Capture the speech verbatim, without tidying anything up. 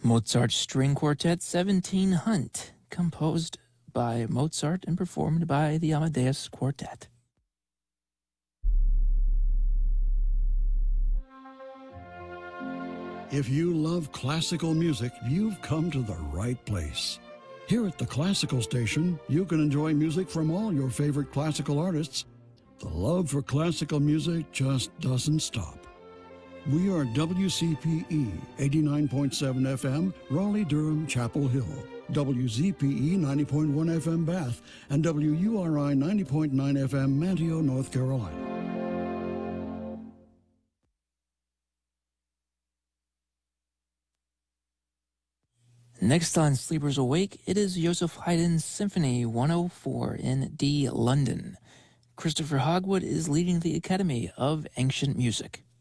Mozart String Quartet seventeen Hunt, composed by Mozart and performed by the Amadeus Quartet. If you love classical music, you've come to the right place. Here at the Classical Station, you can enjoy music from all your favorite classical artists. The love for classical music just doesn't stop. We are W C P E eighty-nine point seven F M, Raleigh-Durham, Chapel Hill, W Z P E ninety point one F M, Bath, and W U R I ninety point nine F M, Manteo, North Carolina. Next on Sleepers Awake, it is Joseph Haydn's Symphony one oh four in D, London. Christopher Hogwood is leading the Academy of Ancient Music.